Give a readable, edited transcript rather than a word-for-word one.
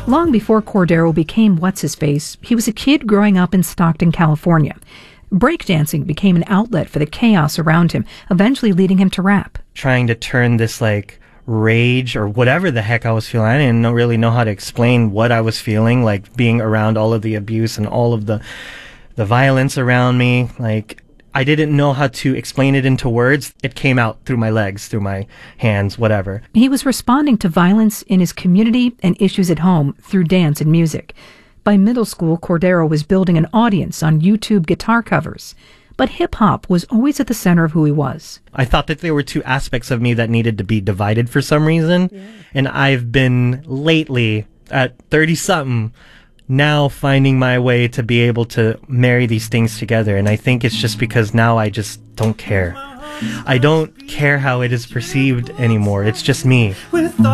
Long before Cordero became What's-His-Face, he was a kid growing up in Stockton, California. Breakdancing became an outlet for the chaos around him, eventually leading him to rap. Trying to turn this, rage or whatever the heck I was feeling. I didn't really know how to explain what I was feeling, being around all of the abuse and all of the violence around me. I didn't know how to explain it into words. It came out through my legs, through my hands, whatever. He was responding to violence in his community and issues at home through dance and music. By middle school, Cordero was building an audience on YouTube guitar covers. But hip-hop was always at the center of who he was. I thought that there were two aspects of me that needed to be divided for some reason. Yeah. And I've been lately, at 30-something, now finding my way to be able to marry these things together. And I think it's just because now I just don't care. I don't care how it is perceived anymore. It's just me.